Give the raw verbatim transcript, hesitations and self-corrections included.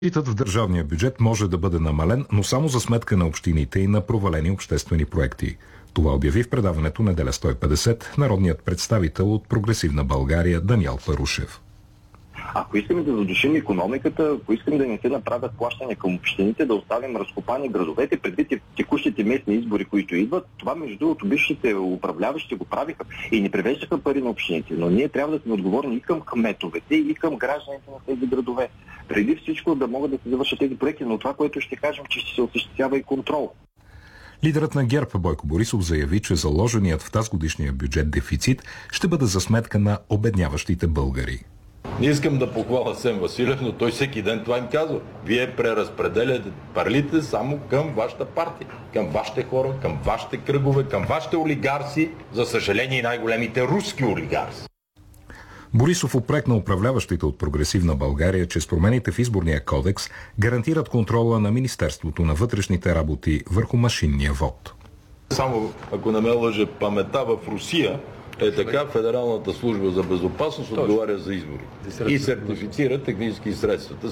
Дефицитът в държавния бюджет може да бъде намален, но само за сметка на общините и на провалени обществени проекти. Това обяви в предаването Неделя сто и петдесет народният представител от Прогресивна България Даниел Парушев. Ако искаме да задушим икономиката, ако искаме да не се направят плащания към общините, да оставим разкопани градовете, предвид текущите местни избори, които идват, това между другото бившите управляващи го правиха и не превеждаха пари на общините. Но ние трябва да сме отговорни и към кметовете, и към гражданите на тези градове. Преди всичко да могат да се завършат тези проекти, но това, което ще кажем, че ще се осъществява и контрол. Лидерът на ГЕРБ Бойко Борисов заяви, че заложеният в тазгодишния бюджет дефицит ще бъде за сметка на обедняващите българи. Не искам да похваля Асен Василев, но той всеки ден това им казва. Вие преразпределяте парлите само към вашата партия, към вашите хора, към вашите кръгове, към вашите олигарси, за съжаление и най-големите руски олигарси. Борисов упрекна управляващите от Прогресивна България, че с промените в изборния кодекс гарантират контрола на Министерството на вътрешните работи върху машинния вод. Само ако не ме лъже паметта, в Русия е така, Федералната служба за безопасност отговаря за избори и сертифицира технически средствата.